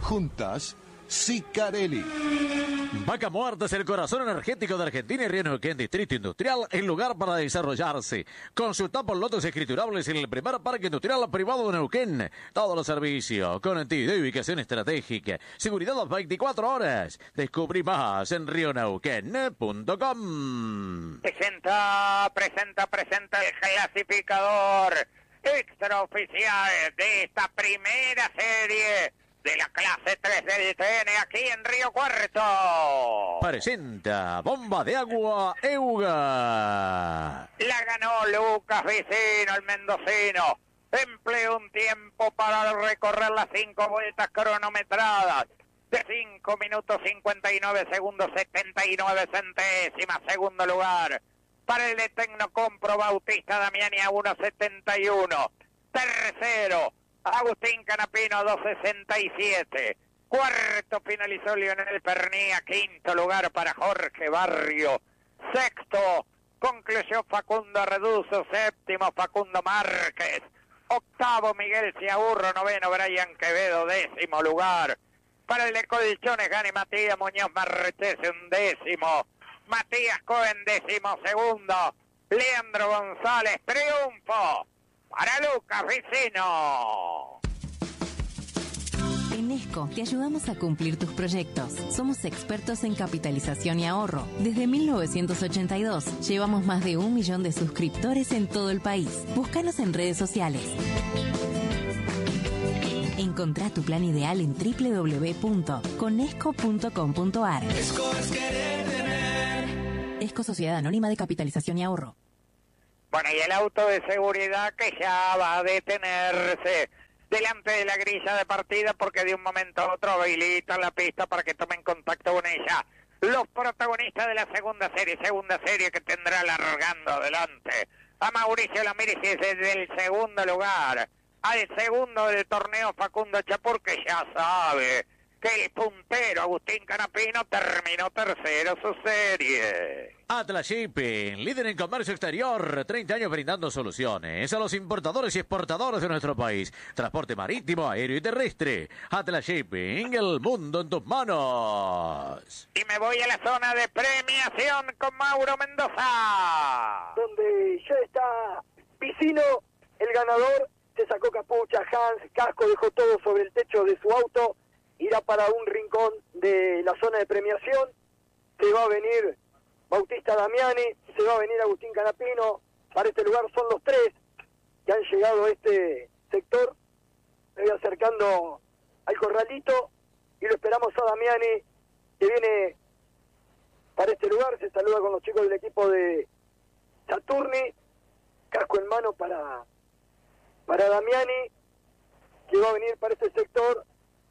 Juntas, Sicarelli. Vaca Muerta es el corazón energético de Argentina y Río Neuquén, Distrito Industrial, el lugar para desarrollarse. Consulta por lotes escriturables en el primer parque industrial privado de Neuquén. Todos los servicios, conectividad y ubicación estratégica. Seguridad 24 horas. Descubrí más en rioneuquén.com. Presenta el clasificador extraoficial de esta primera serie de la clase 3 del TN aquí en Río Cuarto. Presenta Bomba de Agua Euga. La ganó Lucas Vicino, el mendocino. Empleó un tiempo para recorrer las 5 vueltas cronometradas de 5 minutos 59 segundos 79 centésimas. Segundo lugar para el de Tecnocompro Bautista Damiani a 1.71. Tercero Agustín Canapino, 2.67. Cuarto finalizó Lionel Pernía. Quinto lugar para Jorge Barrio. Sexto concluyó Facundo Reduzo. Séptimo Facundo Márquez. Octavo Miguel Ciaurro. Noveno Brian Quevedo. Décimo lugar para el de Colchones Gani Matías Muñoz Marretese. Undécimo Matías Cohen. Décimo segundo Leandro González. Triunfo para Lucas Vicino. En ESCO te ayudamos a cumplir tus proyectos. Somos expertos en capitalización y ahorro. Desde 1982 llevamos más de 1 millón de suscriptores en todo el país. Búscanos en redes sociales. Encontrá tu plan ideal en www.conesco.com.ar. ESCO es querer tener. ESCO Sociedad Anónima de Capitalización y Ahorro. Bueno, y el auto de seguridad que ya va a detenerse delante de la grilla de partida porque de un momento a otro habilita la pista para que tomen contacto con ella los protagonistas de la segunda serie que tendrá largando adelante a Mauricio Lamírez desde el segundo lugar al segundo del torneo Facundo Chapur, que ya sabe que el puntero Agustín Canapino terminó tercero su serie. Atlas Shipping, líder en comercio exterior, 30 años brindando soluciones a los importadores y exportadores de nuestro país. Transporte marítimo, aéreo y terrestre. Atlas Shipping, el mundo en tus manos. Y me voy a la zona de premiación con Mauro Mendoza, donde ya está Vicino, el ganador. Se sacó capucha, Hans, casco, dejó todo sobre el techo de su auto. Irá para un rincón de la zona de premiación. Se va a venir Bautista Damiani, se va a venir Agustín Canapino. Para este lugar son los tres que han llegado a este sector. Me voy acercando al corralito y lo esperamos a Damiani, que viene para este lugar. Se saluda con los chicos del equipo de Saturni. Casco en mano para Damiani, que va a venir para este sector.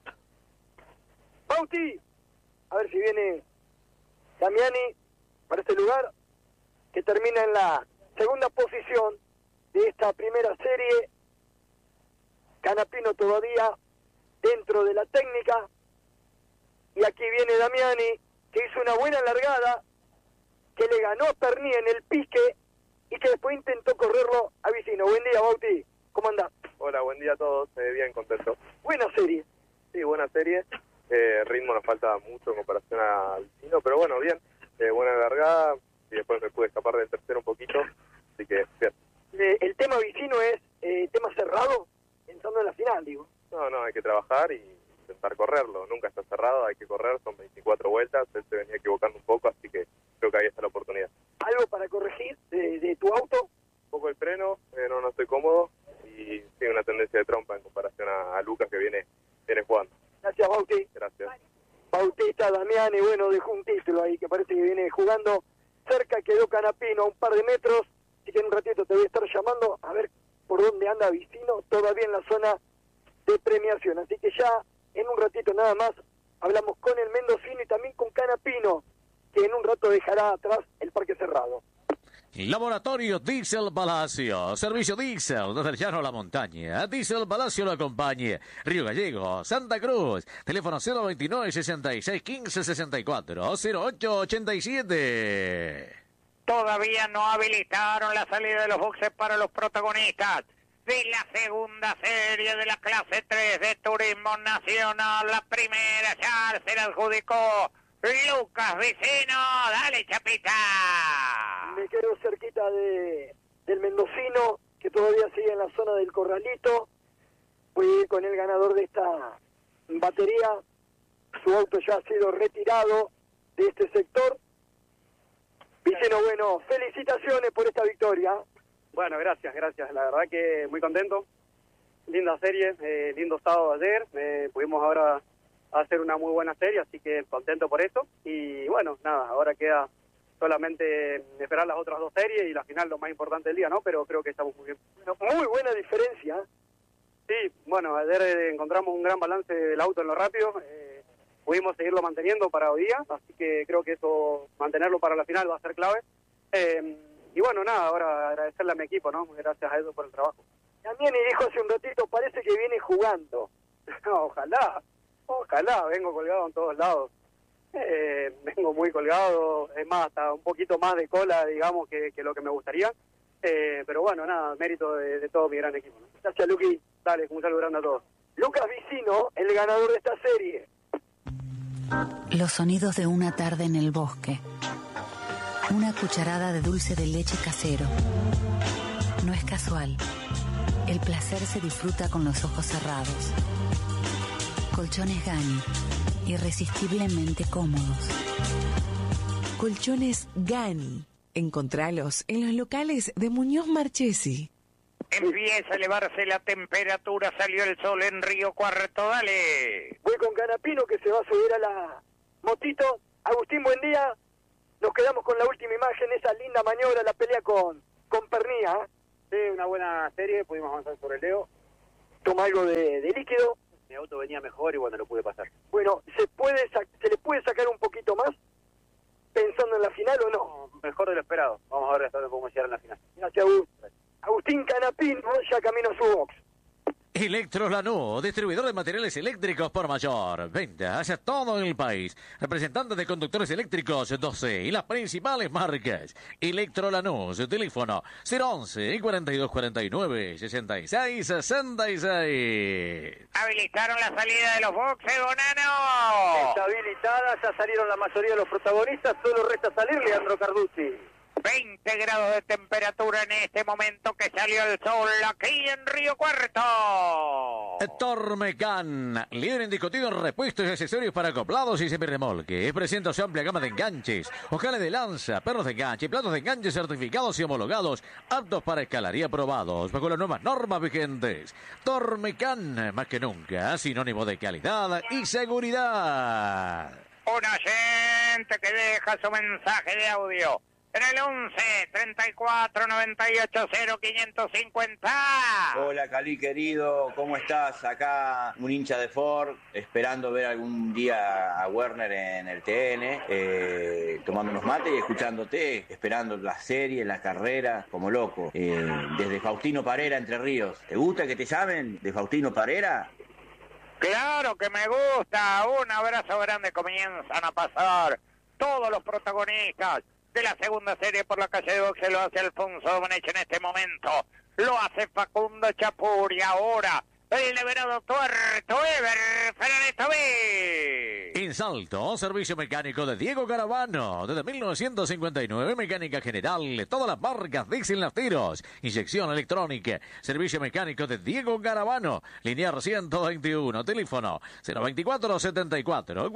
Bauti, a ver si viene Damiani para este lugar, que termina en la segunda posición de esta primera serie. Canapino todavía dentro de la técnica, y aquí viene Damiani, que hizo una buena largada, que le ganó a Perní en el pique y que después intentó correrlo a Vicino. Buen día, Bauti, ¿cómo andás? Hola, buen día a todos, bien contento. Buena serie. Sí, buena serie. Ritmo nos falta mucho en comparación al Vicino, pero bueno, bien. Buena largada, y después me pude escapar del tercero un poquito, así que bien. El tema Vicino es tema cerrado, pensando en la final, digo. No, hay que trabajar y intentar correrlo. Nunca está cerrado, hay que correr, son 24 vueltas, él se venía equivocando un poco, así que creo que ahí está la oportunidad. ¿Algo para corregir de tu auto? Un poco el freno, no estoy cómodo, y sí, una tendencia de trompa en comparación a Lucas, que viene jugando. Gracias, Bauti. Gracias. Bautista Damiani, bueno, dejó un título ahí que parece que viene jugando. Cerca quedó Canapino a un par de metros, así que en un ratito te voy a estar llamando a ver por dónde anda Vicino, todavía en la zona de premiación. Así que ya en un ratito nada más hablamos con el mendocino y también con Canapino, que en un rato dejará atrás el parque cerrado. Laboratorio Diesel Palacio, servicio Diesel desde el llano a la montaña. Diesel Palacio lo acompaña. Río Gallego, Santa Cruz, teléfono 029 66 15 64 08 87. Todavía no habilitaron la salida de los boxes para los protagonistas. de la segunda serie de la clase 3 de Turismo Nacional. La primera ya se la adjudicó Lucas Vicino. Dale, Chapita. Me quedo cerquita del mendocino, que todavía sigue en la zona del corralito. Voy con el ganador de esta batería. Su auto ya ha sido retirado de este sector. Vicino, bueno, felicitaciones por esta victoria. Bueno, gracias. La verdad que muy contento. Linda serie, lindo sábado ayer. Pudimos ahora hacer una muy buena serie, así que contento por eso. Y bueno, nada, ahora queda solamente esperar las otras dos series y la final, lo más importante del día, ¿no? Pero creo que estamos muy bien. Muy buena diferencia. Sí, bueno, ayer encontramos un gran balance del auto en lo rápido. Pudimos seguirlo manteniendo para hoy día, así que creo que eso, mantenerlo para la final va a ser clave. Y bueno, nada, ahora agradecerle a mi equipo, ¿no? Gracias a ellos por el trabajo. También, y dijo hace un ratito, parece que viene jugando. Ojalá, vengo colgado en todos lados. Vengo muy colgado, es más, hasta un poquito más de cola, digamos, que lo que me gustaría. Pero bueno, nada, mérito de todo mi gran equipo, ¿no? Gracias, Luqui. Dale, un saludo grande a todos. Lucas Vicino, el ganador de esta serie. Los sonidos de una tarde en el bosque. Una cucharada de dulce de leche casero. No es casual. El placer se disfruta con los ojos cerrados. Colchones Gani, irresistiblemente cómodos. Colchones Gani. Encontralos en los locales de Muñoz Marchesi. Empieza a elevarse la temperatura, salió el sol en Río Cuarto, dale. Voy con Canapino, que se va a subir a la motito. Agustín, buen día. Nos quedamos con la última imagen, esa linda maniobra, la pelea con Pernía. Sí, una buena serie, pudimos avanzar sobre el Leo. Toma algo de líquido. Mi auto venía mejor y bueno, lo pude pasar. Bueno, ¿se le puede sacar un poquito más pensando en la final o no? No, mejor de lo esperado. Vamos a ver hasta dónde podemos llegar en la final. Gracias, Agustín Canapino ya camino a su box. Electrolanú, distribuidor de materiales eléctricos por mayor. Ventas a todo el país. Representante de conductores eléctricos 12 y las principales marcas. Electrolanú, su teléfono 011 4249 6666. Habilitaron la salida de los boxes, Bonano. Está habilitada, ya salieron la mayoría de los protagonistas, solo resta salir Leandro Carducci. 20 grados de temperatura en este momento que salió el sol aquí en Río Cuarto. Tormecan, líder indiscutido en repuestos y accesorios para acoplados y semirremolque. Presenta su amplia gama de enganches, ojales de lanza, perros de enganche, platos de enganche certificados y homologados, aptos para escalar y aprobados bajo las nuevas normas vigentes. Tormecan, más que nunca, sinónimo de calidad y seguridad. Un oyente que deja su mensaje de audio en el 11 34 98 0550. Hola, Cali querido, ¿cómo estás? Acá un hincha de Ford, esperando ver algún día a Werner en el TN, tomando unos mates y escuchándote, esperando la serie, la carrera, como loco. Desde Faustino Parera, Entre Ríos. ¿Te gusta que te llamen de Faustino Parera? Claro que me gusta. Un abrazo grande. Comienzan a pasar todos los protagonistas de la segunda serie por la calle de boxe. Lo hace Alfonso Domenech en este momento. Lo hace Facundo Chapuri. Ahora el liberado Tuerto Ever Fernández Tobé. En Salto, servicio mecánico de Diego Caravano. Desde 1959, mecánica general, todas las marcas, diésel, nafteros, inyección electrónica. Servicio mecánico de Diego Caravano. Linear 121, teléfono 024 74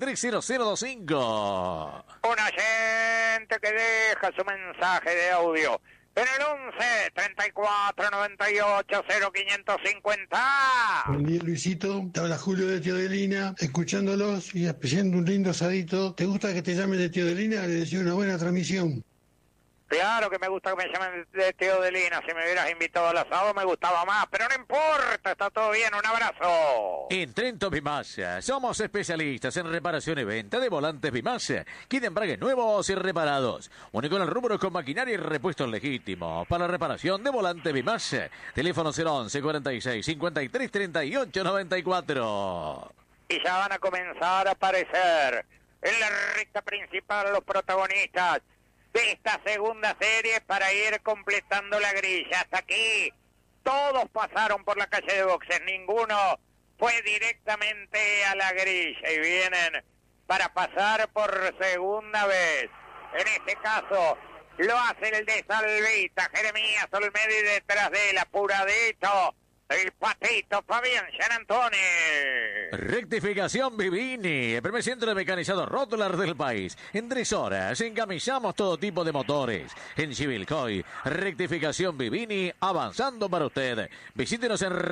430025. Un oyente que deja su mensaje de audio en el 11 34 98 0550. Buen día, Luisito. Te habla Julio de Teodelina, escuchándolos y haciendo un lindo asadito. ¿Te gusta que te llamen de Teodelina? Le deseo una buena transmisión. Claro que me gusta que me llamen de Teodelina. Si me hubieras invitado al asado me gustaba más, pero no importa, está todo bien. Un abrazo. En Trento Bimasa, somos especialistas en reparación y venta de volantes Bimasa, kit de embragues nuevos y reparados. Único en el rubro con maquinaria y repuestos legítimos. Para reparación de volantes Bimasa, teléfono 011 46 53 38 94. Y ya van a comenzar a aparecer en la recta principal los protagonistas de esta segunda serie para ir completando la grilla. Hasta aquí Todos pasaron por la calle de boxes, ninguno fue directamente a la grilla y vienen para pasar por segunda vez. En este caso lo hace el de Salvita, Jeremías Olmedo, y detrás de él, apuradito, el patito Fabián Gianantoni. Rectificación Vivini, el primer centro de mecanizado Rotular del país. En 3 horas encamisamos todo tipo de motores. En Chivilcoy, Rectificación Vivini, avanzando para usted. Visítenos en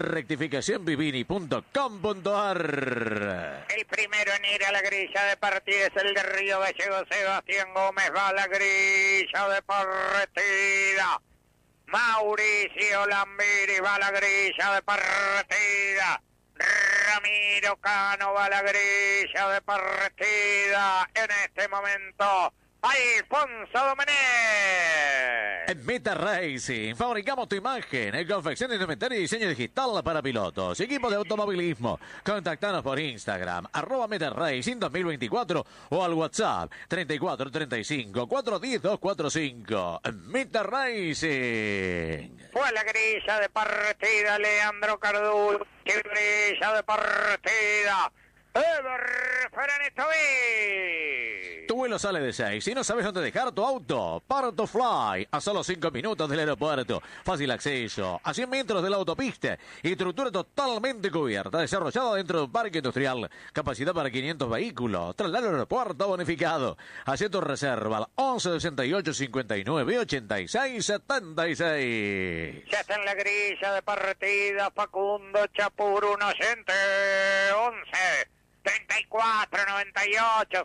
rectificacionvivini.com.ar. El primero en ir a la grilla de partida es el de Río Gallegos, Sebastián Gómez. Va a la grilla de partida. Mauricio Lambiri va a la grilla de partida. Ramiro Cano va a la grilla de partida. En este momento, Alfonso Domenech. En Meta Racing, fabricamos tu imagen, confección de indumentaria y diseño digital para pilotos, equipos de automovilismo. Contactanos por Instagram, @Meta Racing 2024 o al WhatsApp 3435 410 245. Meta Racing. Fue a la grilla de partida Leandro Carducci, grilla de partida Ever Ferenetovic. Tu vuelo sale de 6 y no sabes dónde dejar tu auto. Part Fly, a solo 5 minutos del aeropuerto. Fácil acceso, a 100 metros de la autopista. Estructura totalmente cubierta, desarrollada dentro de un parque industrial. Capacidad para 500 vehículos. Traslado al aeropuerto bonificado. Hacé tu reserva al 1168 59 86 76. Ya está en la grilla de partida Facundo Chapur, un oyente. 11 34 98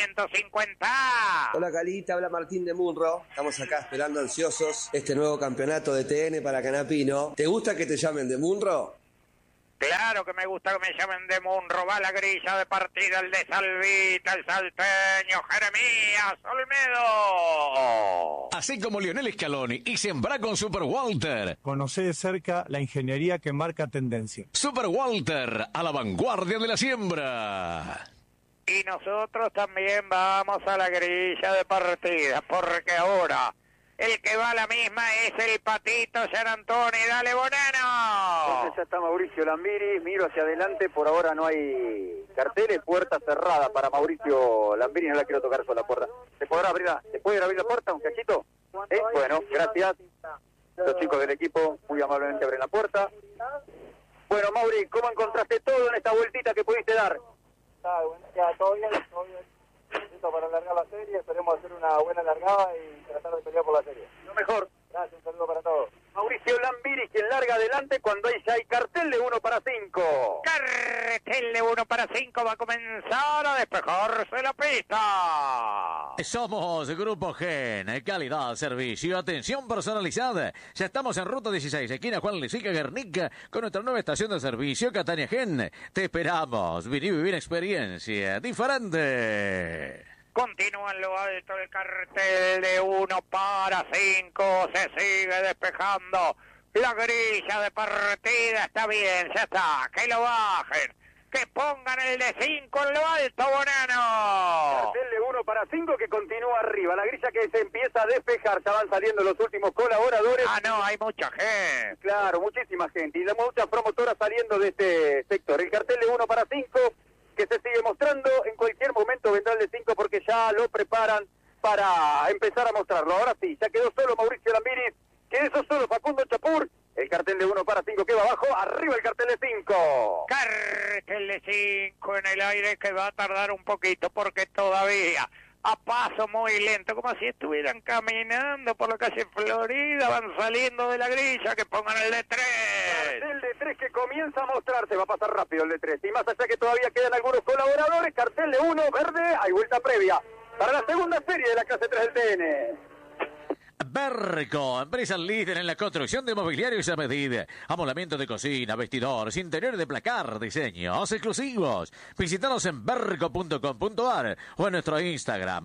0550. Hola Calita, habla Martín de Munro. Estamos acá esperando ansiosos este nuevo campeonato de TN para Canapino. ¿Te gusta que te llamen de Munro? Claro que me gusta que me llamen de Munro. Va a la grilla de partida el de Salvita, el salteño Jeremías Olmedo. Así como Lionel Scaloni y sembrá con Super Walter. Conocé de cerca la ingeniería que marca tendencia. Super Walter, a la vanguardia de la siembra. Y nosotros también vamos a la grilla de partida, porque ahora el que va a la misma es el patito Gianantoni. Dale, Bonano. Entonces ya está Mauricio Lambiri, miro hacia adelante, por ahora no hay carteles, puerta cerrada para Mauricio Lambiri, no la quiero tocar con la puerta. ¿Se puede abrir la puerta un cachito? Bueno, gracias. Los chicos del equipo muy amablemente abren la puerta. Bueno, Mauri, ¿cómo encontraste todo en esta vueltita que pudiste dar? Todo bien. Listo para alargar la serie, esperemos hacer una buena largada y tratar de pelear por la serie. Lo mejor. Gracias, un saludo para todos. Mauricio Lambiri, quien larga adelante cuando ya hay cartel de 1 para 5. Cartel de 1 para 5 va a comenzar a despejarse la pista. Somos Grupo Gen, calidad, servicio, atención personalizada. Ya estamos en Ruta 16, esquina Juan Lezica Guernica, con nuestra nueva estación de servicio, Catania Gen. Te esperamos, vení a vivir experiencia diferente. Continúa en lo alto el cartel de 1 para 5. Se sigue despejando la grilla de partida. Está bien, ya está. Que lo bajen. Que pongan el de 5 en lo alto, Bonano. Cartel de 1 para 5 que continúa arriba. La grilla que se empieza a despejar. Ya van saliendo los últimos colaboradores. Ah, no, hay mucha gente. Claro, muchísima gente. Y muchas promotoras saliendo de este sector. El cartel de 1 para 5... que se sigue mostrando, en cualquier momento vendrá el de 5 porque ya lo preparan para empezar a mostrarlo. Ahora sí, ya quedó solo Mauricio Lambiri, quedó solo Facundo Chapur, el cartel de 1 para 5 que va abajo, arriba el cartel de 5. Cartel de 5 en el aire que va a tardar un poquito porque todavía a paso muy lento, como si estuvieran caminando por la calle Florida, van saliendo de la grilla, que pongan el de 3. Cartel de 3 que comienza a mostrarse, va a pasar rápido el de 3. Y más allá que todavía quedan algunos colaboradores, cartel de 1, verde, hay vuelta previa para la segunda serie de la clase 3 del TN. Berco, empresa líder en la construcción de mobiliarios a medida, amoblamiento de cocina, vestidores, interiores de placar, diseños exclusivos. Visítanos en berco.com.ar o en nuestro Instagram,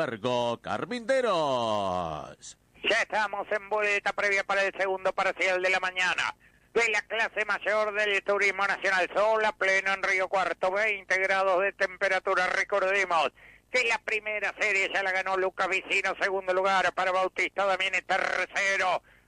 @bercocarpinteros. Ya estamos en vuelta previa para el segundo parcial de la mañana de la clase mayor del Turismo Nacional. Sol a pleno en Río Cuarto, 20 grados de temperatura. Recordemos que la primera serie ya la ganó Lucas Vicino, segundo lugar para Bautista Damiani, tercero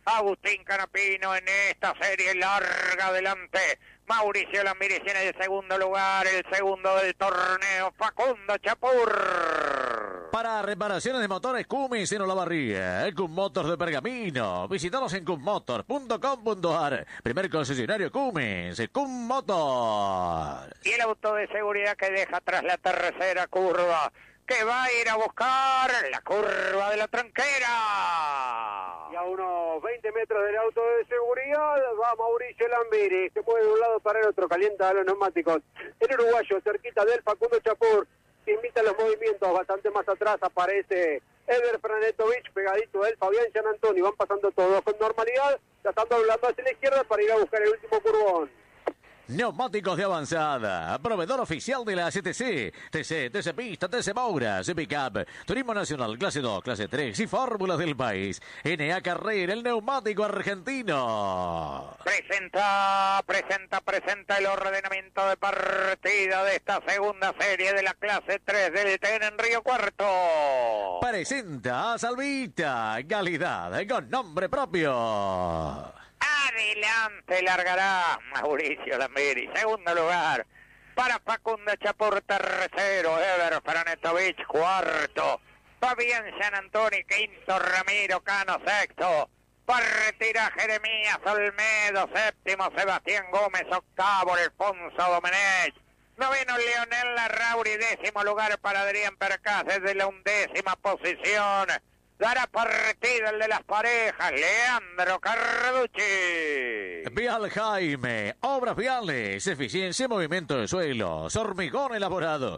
Agustín Canapino en esta serie larga adelante. Mauricio Lambiris en el segundo lugar, el segundo del torneo, Facundo Chapur. Para reparaciones de motores Cummins en Olavarría, Cummotors de Pergamino. Visítanos en cummotors.com.ar. Primer concesionario Cummins, Cummotors. Y el auto de seguridad que deja tras la tercera curva, que va a ir a buscar la curva de la tranquera. Y a unos 20 metros del auto de seguridad va Mauricio Lambiris, que mueve de un lado para el otro, calienta los neumáticos. El uruguayo cerquita del Facundo Chapur, que imita los movimientos. Bastante más atrás aparece Eder Franetovic, pegadito del Fabián San Antonio. Van pasando todos con normalidad, tratando hablando hacia la izquierda para ir a buscar el último curvón. Neumáticos de avanzada, proveedor oficial de la CTC, TC Pista, TC Maura, C Pickup, Turismo Nacional, clase 2, clase 3 y fórmulas del país. NA Carrera, el neumático argentino. Presenta el ordenamiento de partida de esta segunda serie de la clase 3 del TN en Río Cuarto. Presenta a Salvita, calidad con nombre propio. Adelante largará Mauricio Lambiris, segundo lugar para Facundo Chapur, tercero Eder Franetovic, cuarto Fabián San Antonio, quinto Ramiro Cano, sexto para retirar Jeremías Olmedo, séptimo Sebastián Gómez, octavo Alfonso Domenech, noveno Leonel Larrauri, décimo lugar para Adrián Percás desde la 11ª posición. Dará partida el de las parejas, Leandro Carducci. Vial Jaime, obras viales, eficiencia, movimiento de suelos, hormigón elaborado,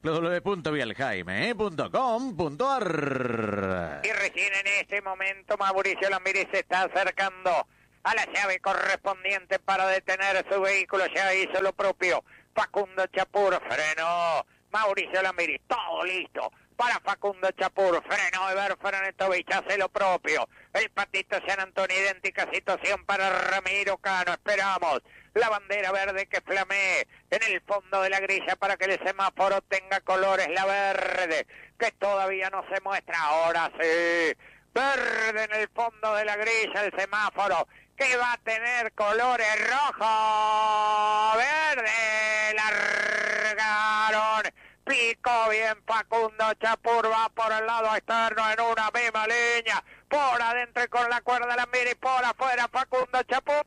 www.vialjaime.com.ar. Y recién en este momento Mauricio Lambiris se está acercando a la llave correspondiente para detener su vehículo. Ya hizo lo propio Facundo Chapur, frenó Mauricio Lambiris, todo listo para Facundo Chapur, frenó Eder Franetovic, hace lo propio. El Patito San Antonio, idéntica situación para Ramiro Cano. Esperamos la bandera verde que flamee en el fondo de la grilla para que el semáforo tenga colores. La verde, que todavía no se muestra. Ahora sí, verde en el fondo de la grilla, el semáforo, que va a tener colores rojo, verde. Largaron. Picó bien Facundo Chapur, va por el lado externo en una misma línea, por adentro y con la cuerda Lambiris, por afuera Facundo Chapur.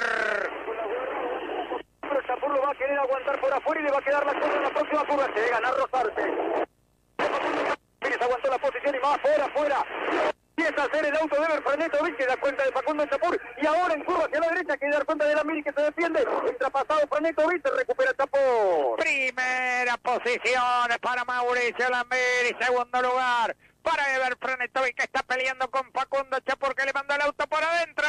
Pero Chapur lo va a querer aguantar por afuera y le va a quedar la cuerda en la próxima curva, se gana a rozarse. Lambiris aguantó la posición y va afuera. Empieza a hacer el auto de Eder Franetovic, que da cuenta de Facundo Chapur, y ahora en curva hacia la derecha, que dar cuenta de Lambiris, que se defiende, entra pasado Franetovic, se recupera Chapur. Primera posición para Mauricio Lambiris, segundo lugar para Eder Franetovic, que está peleando con Facundo Chapur, que le mandó el auto por adentro.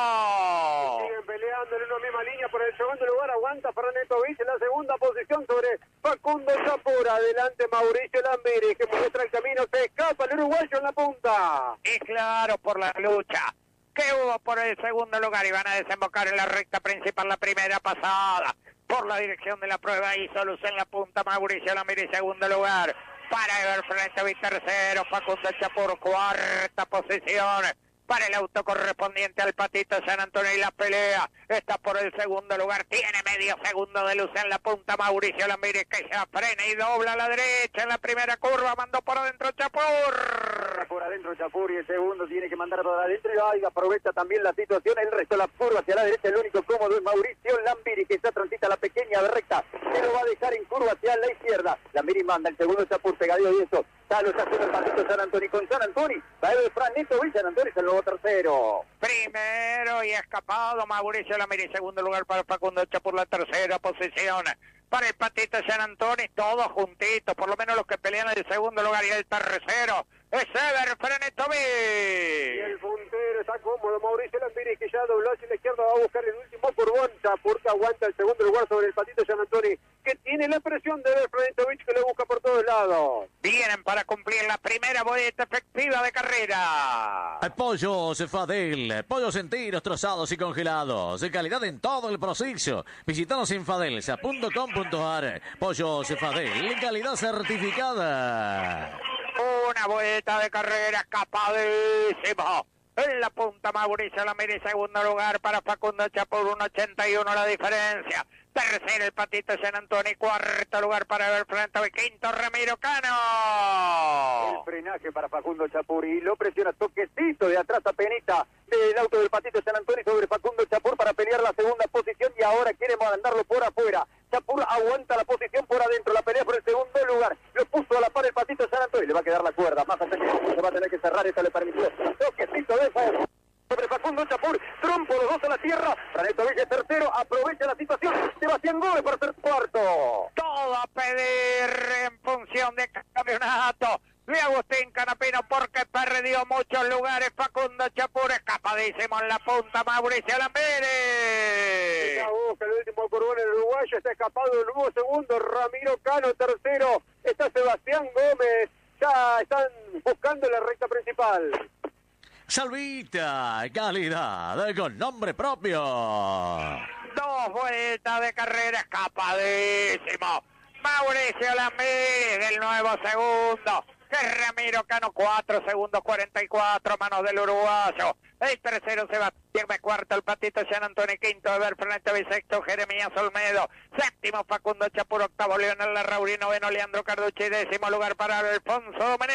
Siguen peleando en una misma línea por el segundo lugar, aguanta Franetovic en la segunda posición sobre Facundo Chapur. Adelante Mauricio Lambiris, que muestra el camino, se escapa el uruguayo en la punta. Y claro, por la lucha que hubo por el segundo lugar, y van a desembocar en la recta principal la primera pasada. Por la dirección de la prueba hizo luz en la punta Mauricio Lambiris, segundo lugar para Eder Franetovic, tercero Facundo Chapur, cuarta posición para el auto correspondiente al Patito San Antonio, y la pelea está por el segundo lugar. Tiene medio segundo de luz en la punta Mauricio Lambiris, que ya frena y dobla a la derecha en la primera curva, mandó por adentro Chapur. Por adentro Chapur, y el segundo tiene que mandar por adentro, y aprovecha también la situación. El resto de la curva hacia la derecha, el único cómodo es Mauricio Lambiris, que está transita la pequeña recta, que lo va a dejar en curva hacia la izquierda. Lambiris manda el segundo, Chapur pegadito, y eso ya lo está haciendo el Patito San Antonio. Con San Antonio va Eder Franetovic, San Antonio es el nuevo tercero. Primero y escapado Mauricio Lambiris, segundo lugar para Facundo Chapur, la tercera posición para el Patito San Antonio, todos juntitos, por lo menos los que pelean el segundo lugar, y el tercero es Eder Franetovic. Y el puntero está cómodo Mauricio Lambiris, que ya dobló hacia la izquierda, va a buscar el último curvón. Chapur que aguanta el segundo lugar sobre el Patito San Antonio, que tiene la presión de Eder Franetovic, que lo busca por todos lados. Vienen para cumplir la primera vuelta efectiva de carrera. Pollos Fadel, pollos enteros, trozados y congelados, de calidad en todo el proceso. Visítanos en fadelsa.com.ar. Pollos Fadel, calidad certificada. Una vuelta de carrera escapadísimo. En la punta Mauricio Lambiri, segundo lugar para Facundo Chapur, 1.81 la diferencia. Tercero el Patito San Antonio, cuarto lugar para Ever Frente, quinto Ramiro Cano. El frenaje para Facundo Chapur y lo presiona toquecito de atrás a penita del auto del Patito San Antonio sobre Facundo Chapur para pelear la segunda posición y ahora quiere mandarlo por afuera. Chapur aguanta la posición por adentro, la pelea por el segundo lugar. Lo puso a la par el Patito San Antonio, le va a quedar la cuerda, más hasta que se va a tener que cerrar, esto le permitió. Toquecito de favor sobre Facundo Chapur, trompo los dos a la tierra, Franeto Villa tercero, aprovecha la situación, Sebastián Gómez para ser cuarto. Todo a pedir en función de campeonato de Agustín Canapino porque perdió muchos lugares. Facundo Chapur escapadísimo en la punta, Mauricio Lambiri. Ya busca el último curvón el uruguayo, está escapado el nuevo segundo, Ramiro Cano tercero, está Sebastián Gómez, ya están buscando la recta principal. Salvita, calidad, con nombre propio. 2 vueltas de carrera, escapadísimo. Mauricio Lambiri del nuevo segundo. Que Ramiro Cano, 4 segundos 44, manos del uruguayo. El tercero Sebastián, cuarto el Patito San Antonio, quinto Ever Frente, sexto Jeremías Olmedo, séptimo Facundo Chapur, octavo Leonel Larrauri, noveno Leandro Carducci, décimo lugar para Alfonso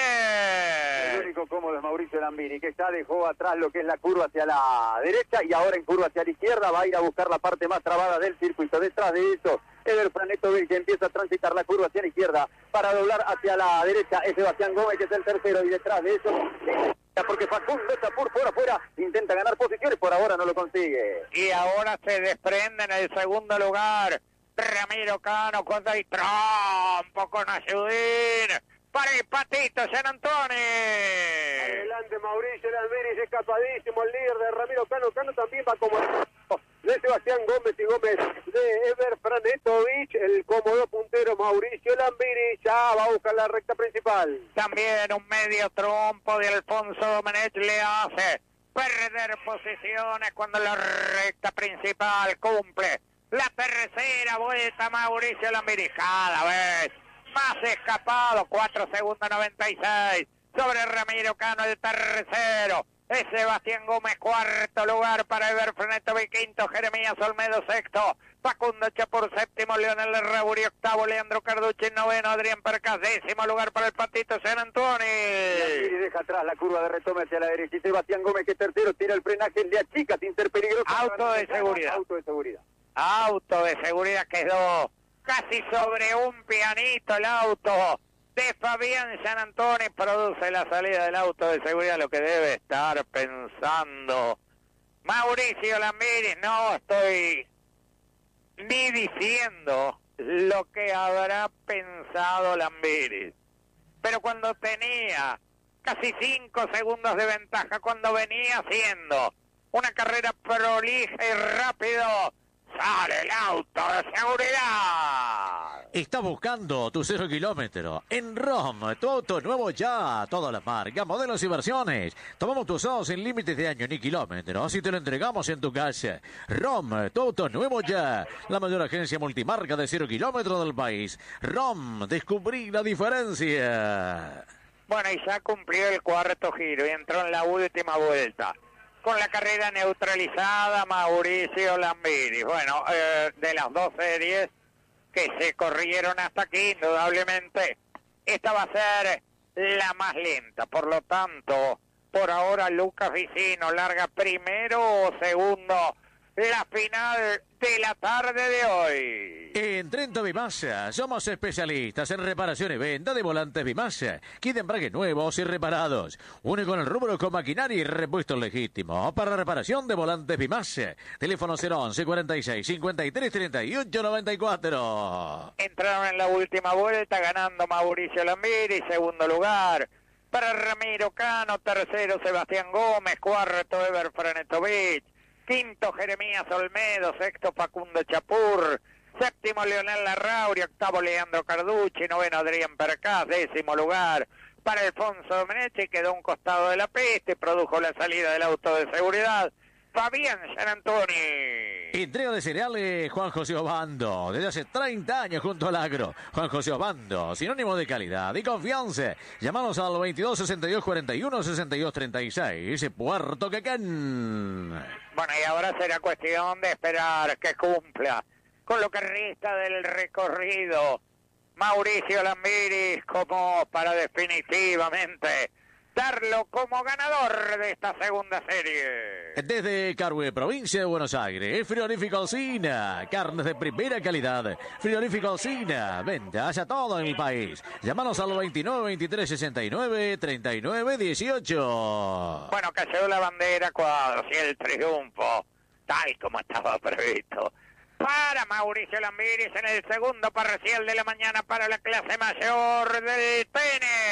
Domenech. El único cómodo es Mauricio Lambiri, que ya dejó atrás lo que es la curva hacia la derecha y ahora en curva hacia la izquierda va a ir a buscar la parte más trabada del circuito. Detrás de eso, Ever Franeto que empieza a transitar la curva hacia la izquierda para doblar hacia la derecha. Es Sebastián Gómez, que es el tercero, y detrás de eso, porque Facundo Chapur por afuera intenta ganar posiciones, por ahora no lo consigue. Y ahora se desprende en el segundo lugar Ramiro Cano con el trompo con Ayudín para el Patito San Antonio. Adelante Mauricio Lambiri, escapadísimo el líder de Ramiro Cano. Cano también va como de Sebastián Gómez y Gómez de Ever Franetovich, el cómodo puntero Mauricio Lambiri ya va a buscar la recta principal. También un medio trompo de Alfonso Domenech le hace perder posiciones cuando la recta principal cumple la tercera vuelta. Mauricio Lambiri cada vez más escapado, 4 segundos 96 sobre Ramiro Cano el tercero. Es Sebastián Gómez, cuarto lugar para Ever Franetovich, quinto Jeremías Olmedo, sexto Facundo Chapur, séptimo Leonel Larrauri, octavo Leandro Carducci, noveno Adrián Percas, décimo lugar para el Patito San Antonio. Y deja atrás la curva de retome hacia la derecha y Sebastián Gómez, que tercero, tira el frenaje, le achica sin ser peligroso. Auto de seguridad. Auto de seguridad. Auto de seguridad, quedó casi sobre un pianito el auto de Fabián San Antonio, produce la salida del auto de seguridad, lo que debe estar pensando Mauricio Lambiri. No estoy ni diciendo lo que habrá pensado Lambiri, pero cuando tenía casi 5 segundos de ventaja, cuando venía haciendo una carrera prolija y rápido, sale el auto de seguridad. Está buscando tu 0 kilómetro. En ROM, tu auto nuevo ya. Todas las marcas, modelos y versiones. Tomamos tu usado sin límites de año ni kilómetros y te lo entregamos en tu casa. ROM, tu auto nuevo ya. La mayor agencia multimarca de 0 kilómetros del país. ROM, descubrí la diferencia. Bueno, y ya cumplió el cuarto giro y entró en la última vuelta. Con la carrera neutralizada, Mauricio Lambiri. Bueno, de las 2 series que se corrieron hasta aquí, indudablemente, esta va a ser la más lenta. Por lo tanto, por ahora Lucas Vicino larga primero o segundo la final de la tarde de hoy. En Trento Bimasa somos especialistas en reparación y venta de volantes Bimasa, kit de embrague nuevos y reparados. Único en el rubro con maquinaria y repuestos legítimos para reparación de volantes Bimasa. Teléfono 011 46 53 38 94. Entraron en la última vuelta ganando Mauricio Lambiri, segundo lugar para Ramiro Cano, tercero Sebastián Gómez, cuarto Ever Franetovich, quinto Jeremías Olmedo, sexto Facundo Chapur, séptimo Leonel Larrauri, octavo Leandro Carducci, noveno Adrián Percas, décimo lugar para Alfonso Domenech, quedó a un costado de la pista y produjo la salida del auto de seguridad Fabián San Antonio. Entrega de cereales Juan José Obando, desde hace 30 años junto al agro. Juan José Obando, sinónimo de calidad y confianza. Llámanos al 22 62 41 62 36, Puerto Quequén. Bueno, y ahora será cuestión de esperar que cumpla con lo que resta del recorrido Mauricio Lambiris, como para definitivamente darlo como ganador de esta segunda serie. Desde Carhue, provincia de Buenos Aires, Frigorífico Alsina, carnes de primera calidad. Frigorífico Alsina, ventas a todo el país. Llámanos al 29 23 69 39 18. Bueno, cayó la bandera Cuadros y el triunfo, tal como estaba previsto, para Mauricio Lambiris en el segundo parcial de la mañana para la clase mayor del tenis.